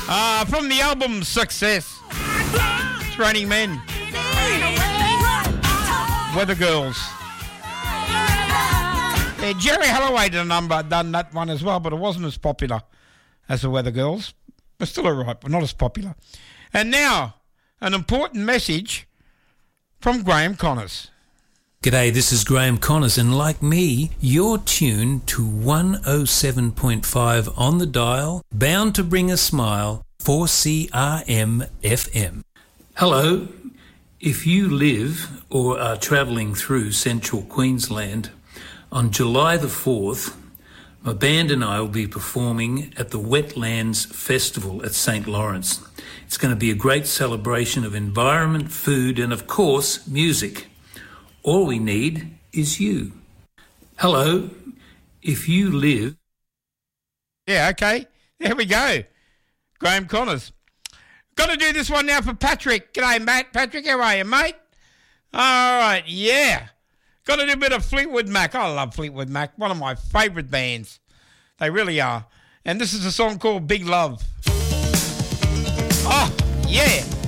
From the album Success, it's Raining Men, Weather Girls. Yeah, Jerry Holloway done that one as well, but it wasn't as popular as the Weather Girls. But still alright, but not as popular. And now, an important message from Graham Connors. G'day, this is Graham Connors, and like me, you're tuned to 107.5 on the dial, bound to bring a smile, 4CRM FM. Hello, if you live or are travelling through central Queensland, on July the 4th, my band and I will be performing at the Wetlands Festival at St. Lawrence. It's going to be a great celebration of environment, food, and of course, music. All we need is you. Hello, if you live... Yeah, okay. There we go. Graham Connors. Got to do this one now for Patrick. G'day, Matt. Patrick, how are you, mate? All right, yeah. Got to do a bit of Fleetwood Mac. I love Fleetwood Mac. One of my favourite bands. They really are. And this is a song called Big Love. Oh, yeah.